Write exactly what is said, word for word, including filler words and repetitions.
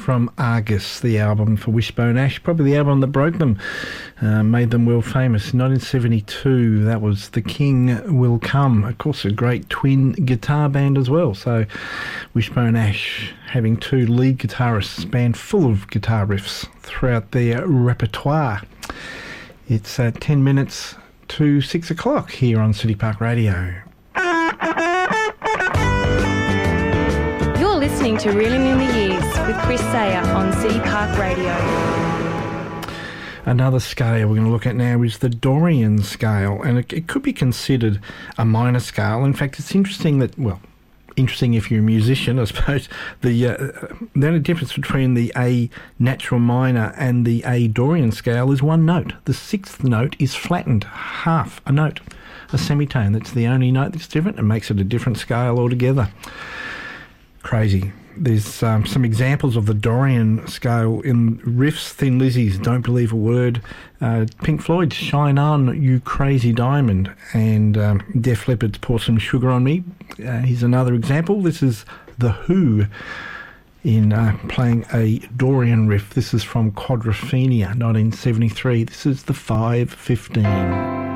from Argus, the album for Wishbone Ash, probably the album that broke them, uh, made them world famous. nineteen seventy-two, that was The King Will Come. Of course, a great twin guitar band as well. So Wishbone Ash having two lead guitarists, band full of guitar riffs throughout their repertoire. It's uh, ten minutes to six o'clock here on City Park Radio. You're listening to Reeling in the Years with Chris Sayer on City Park Radio. Another scale we're going to look at now is the Dorian scale, and it, it could be considered a minor scale. In fact, it's interesting that, well, interesting if you're a musician, I suppose, the, uh, the only difference between the A natural minor and the A Dorian scale is one note. The sixth note is flattened, half a note, a semitone. That's the only note that's different. It makes it a different scale altogether. Crazy. There's um, some examples of the Dorian scale in riffs: Thin Lizzy's Don't Believe a Word, uh, Pink Floyd's Shine On, You Crazy Diamond, and um, Def Leppard's Pour Some Sugar on Me. Uh, here's another example. This is The Who in uh, playing a Dorian riff. This is from Quadrophenia, nineteen seventy-three. This is the five fifteen.